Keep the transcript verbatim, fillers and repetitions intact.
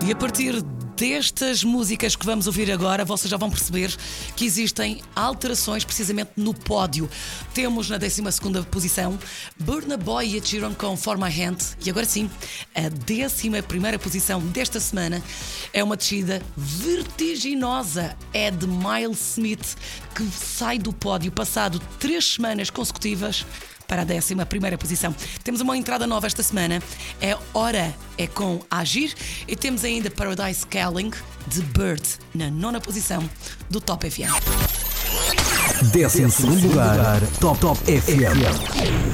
E a partir destas músicas que vamos ouvir agora, vocês já vão perceber que existem alterações precisamente no pódio. Temos na décima segunda posição Burna Boy e Ed Sheeran com For My Hand. E agora sim, a décima primeira posição desta semana é uma descida vertiginosa. É de Miles Smith, que sai do pódio passado três semanas consecutivas para a décima primeira posição. Temos uma entrada nova esta semana, é Hora, é com Agir, e temos ainda Paradise Calling de Bird na nona posição do Top F M. Décimo segundo lugar, Top Top F M.